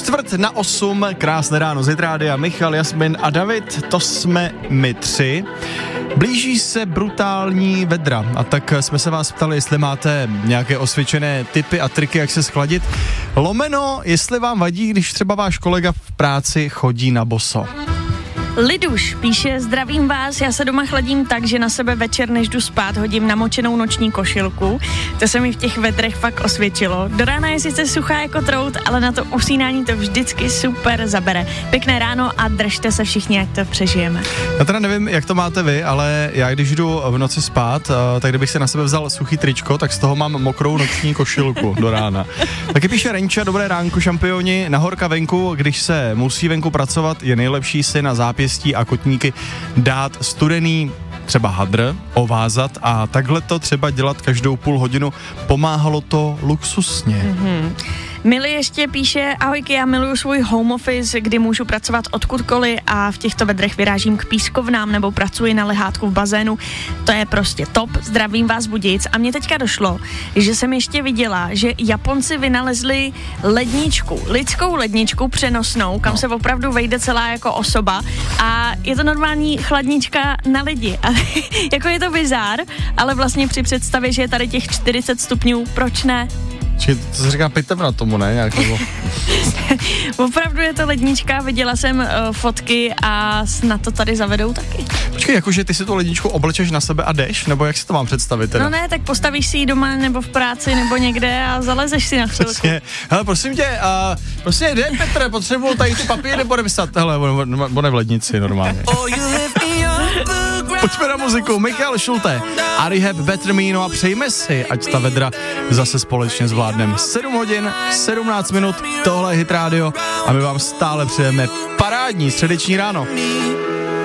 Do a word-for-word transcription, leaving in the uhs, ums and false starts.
Čtvrt na osm, krásné ráno z Hitrádia, Michal, Jasmin a David, to jsme my tři. Blíží se brutální vedra a tak jsme se vás ptali, jestli máte nějaké osvědčené tipy a triky, jak se schladit. Lomeno, jestli vám vadí, když třeba váš kolega v práci chodí na boso. Liduš píše, zdravím vás, já se doma chladím tak, že na sebe večer, než jdu spát, hodím namočenou noční košilku. To se mi v těch vedrech fakt osvědčilo. Do rána je sice suchá jako trout, ale na to usínání to vždycky super zabere. Pěkné ráno a držte se všichni, ať to přežijeme. Já teda nevím, jak to máte vy, ale já když jdu v noci spát, tak kdybych si na sebe vzal suchý tričko, tak z toho mám mokrou noční košilku do rána. Taky píše Renča, dobré ránku šampioni, na horka venku, když se musí venku pracovat, je nejlepší si na zápěstí a kotníky dát studený třeba hadr, ovázat a takhle to třeba dělat každou půl hodinu. Pomáhalo to luxusně. Mm-hmm. Mili ještě píše, ahojky, já miluju svůj home office, kdy můžu pracovat odkudkoliv a v těchto vedrech vyrážím k pískovnám nebo pracuji na lehátku v bazénu. To je prostě top, zdravím vás Budějic. A mně teďka došlo, že jsem ještě viděla, že Japonci vynalezli ledničku, lidskou ledničku přenosnou, kam no. se opravdu vejde celá jako osoba a je to normální chladnička na lidi. A jako je to bizár, ale vlastně při představě, že je tady těch čtyřicet stupňů, proč ne? Či to se říká pitevna tomu, ne? Nějak nebo... Opravdu je to lednička, viděla jsem uh, fotky a snad to tady zavedou taky. Počkej, jakože ty si tu ledničku oblečeš na sebe a jdeš? Nebo jak si to mám představit teda? No ne, tak postavíš si ji doma nebo v práci nebo někde a zalezeš si na chvilku. Přesně. Hele, prosím tě, uh, prosím tě, jde, Petře, potřebuju tady ty papíry podepsat. Hele, on je v lednici normálně. Pojďme na muziku, Michal Schulte, I Have Better Me, no a přejme si, ať ta vedra zase společně zvládneme. sedm hodin, sedmnáct minut, tohle je Hit Radio a my vám stále přejeme parádní středeční ráno.